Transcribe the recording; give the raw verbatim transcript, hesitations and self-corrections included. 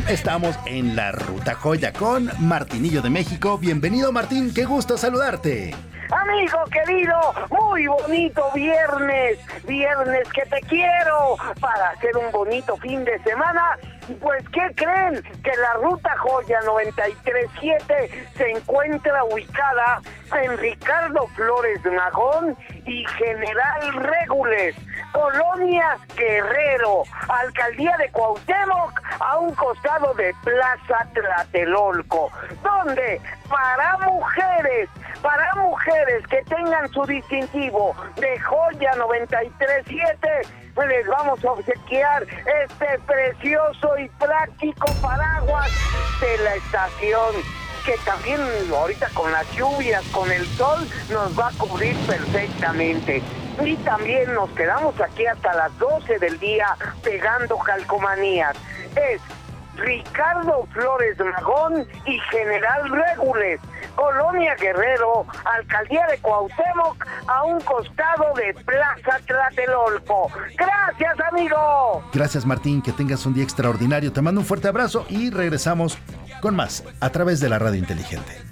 Estamos en la Ruta Joya con Martinillo de México. Bienvenido, Martín, qué gusto saludarte. Amigo querido, muy bonito viernes, viernes que te quiero para hacer un bonito fin de semana. Pues, ¿qué creen? Que la Ruta Joya noventa y tres punto siete se encuentra ubicada en Ricardo Flores Magón y General Régules, Colonia Guerrero, Alcaldía de Cuauhtémoc, a un costado de Plaza Tlatelolco, donde para mujeres, para mujeres que tengan su distintivo de Joya noventa y tres punto siete, les vamos a obsequiar este precioso y práctico paraguas de la estación, que también ahorita con las lluvias, con el sol, nos va a cubrir perfectamente. Y también nos quedamos aquí hasta las doce del día pegando calcomanías. Es Ricardo Flores Magón y General Régules, Colonia Guerrero, Alcaldía de Cuauhtémoc, a un costado de Plaza Tlatelolco. ¡Gracias, amigo! Gracias, Martín, que tengas un día extraordinario. Te mando un fuerte abrazo y regresamos con más a través de la Radio Inteligente.